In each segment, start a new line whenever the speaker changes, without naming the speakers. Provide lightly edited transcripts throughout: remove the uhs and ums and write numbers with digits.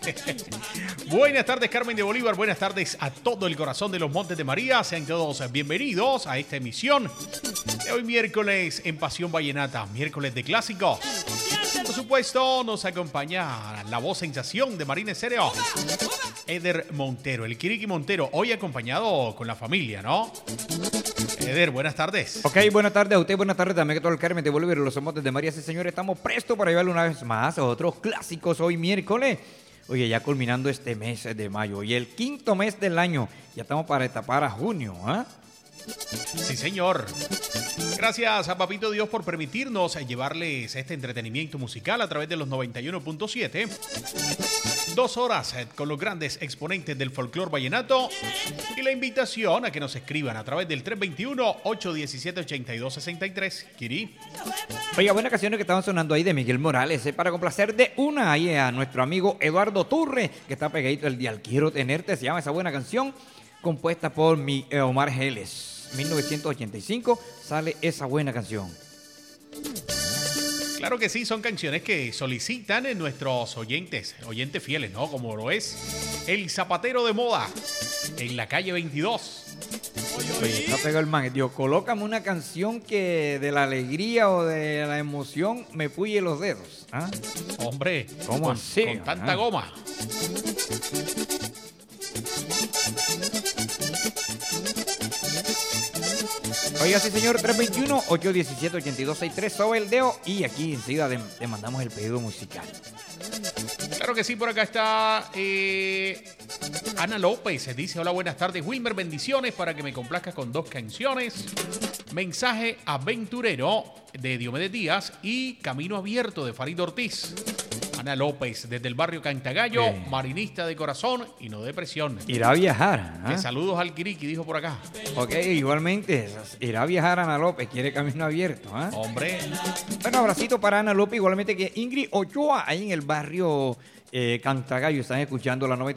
Buenas tardes, Carmen de Bolívar. Buenas tardes a todo el corazón de los Montes de María. Sean todos bienvenidos a esta emisión de hoy miércoles en Pasión Vallenata, miércoles de clásicos. Por supuesto, nos acompaña la voz sensación de Marina Estéreo, Eder Montero, el Kiriki Montero, hoy acompañado con la familia, ¿no? Eder, buenas tardes.
Ok, buenas tardes a usted, buenas tardes también a todo el Carmen de Bolívar y los Montes de María. Sí, señores, estamos prestos para llevarle una vez más a otros clásicos hoy miércoles. Oye, ya culminando este mes de mayo y el quinto mes del año. Ya estamos para etapar a junio, ¿ah?
Sí, señor. Gracias a Papito Dios por permitirnos llevarles este entretenimiento musical a través de los 91.7. 2 horas con los grandes exponentes del folclore vallenato y la invitación a que nos escriban a través del 321-817-8263. Kiri.
Oiga, buenas canciones que estaban sonando ahí de Miguel Morales, para complacer de una ahí a nuestro amigo Eduardo Turre, que está pegadito el día. Quiero tenerte, se llama esa buena canción, compuesta por Omar Geles. 1985 sale esa buena canción.
Claro que sí, son canciones que solicitan en nuestros oyentes fieles, ¿no? Como lo es El Zapatero de Moda, en la calle 22.
Oye, está pegado el man. Dios, colócame una canción que de la alegría o de la emoción me puye los dedos. ¿Ah?
Hombre,
¿cómo así?
Con tanta goma.
Oiga, sí, señor, 321-817-8263 sobre el dedo y aquí enseguida le mandamos el pedido musical.
Claro que sí, por acá está Ana López, dice: hola, buenas tardes, Wilmer, bendiciones para que me complazcas con 2 canciones. Mensaje aventurero de Diomedes Díaz y Camino Abierto de Farid Ortiz. Ana López, desde el barrio Cantagallo, marinista de corazón y no de presión.
Irá a viajar. ¿Ah?
Saludos al Kiriki, dijo por acá.
Ok, igualmente, irá a viajar Ana López, quiere camino abierto. ¿Ah?
Hombre.
Bueno, abracito para Ana López, igualmente que Ingrid Ochoa, ahí en el barrio Cantagallo, están escuchando la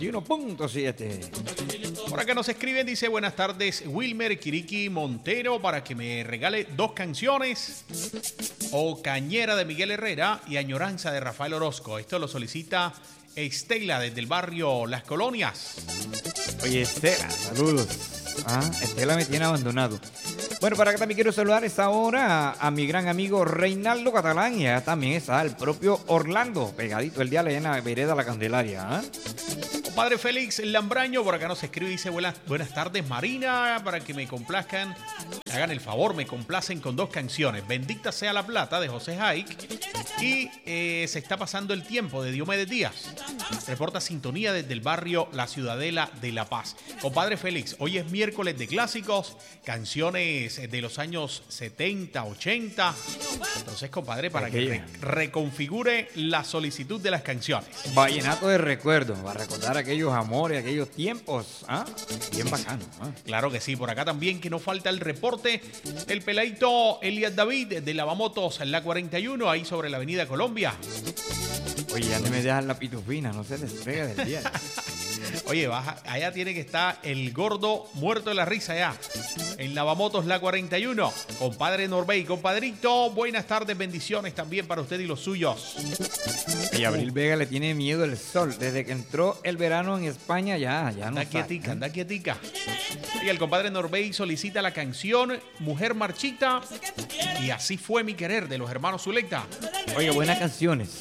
91.7.
Por acá nos escriben, dice: buenas tardes, Wilmer, Kiriki Montero, para que me regale 2 canciones. O Cañera de Miguel Herrera y Añoranza de Rafael Orozco. Esto lo solicita Estela desde el barrio Las Colonias.
Oye, Estela, saludos. Estela me tiene abandonado. Bueno, para acá también quiero saludar esta hora a mi gran amigo Reinaldo Catalán, y allá también está el propio Orlando, pegadito el día de la vereda La Candelaria.
Padre Félix Lambraño, por acá nos escribe y dice: buenas tardes, Marina, para que me complazcan, hagan el favor, me complacen con 2 canciones. Bendita sea la plata, de José Haik, y Se está pasando el tiempo, de Diomedes Díaz. Reporta sintonía desde el barrio La Ciudadela de La Paz. Compadre Félix, hoy es miércoles de clásicos, canciones de los años 70, 80. Entonces, compadre, para que reconfigure la solicitud de las canciones.
Vallenato de recuerdo, para recordar aquellos amores, aquellos tiempos. Bien bacano.
Claro que sí, por acá también que no falta el reporte del peladito Elias David de Lavamotos en la 41, ahí sobre la avenida Colombia.
Oye, ya no me dejan la pitufina, no se despega del día.
Oye, allá tiene que estar el gordo muerto de la risa allá, en Lavamotos la 41. Compadre Norbey, compadrito, buenas tardes, bendiciones también para usted y los suyos.
Y Abril Vega le tiene miedo el sol. Desde que entró el verano en España ya no
anda quietica, anda quietica. Y el compadre Norbey solicita la canción Mujer Marchita y Así fue mi querer, de los hermanos Zuleta.
Oye, buenas canciones.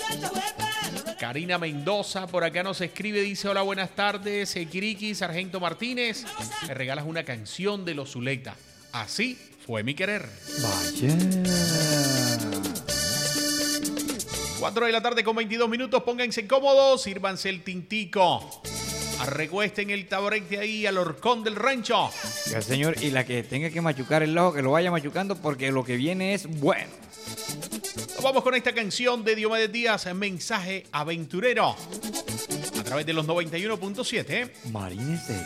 Karina Mendoza por acá nos escribe, dice: hola, buenas tardes, Kiriki, Sargento Martínez, me regalas una canción de los Zuleta. Así fue mi querer.
Vaya.
4 de la tarde con 22 minutos, pónganse cómodos, sírvanse el tintico. Recuesten el taburete ahí al horcón del rancho.
Ya, señor, y la que tenga que machucar el ojo, que lo vaya machucando, porque lo que viene es bueno.
Vamos con esta canción de Diomedes Díaz, Mensaje Aventurero, a través de los 91.7.
Marínese.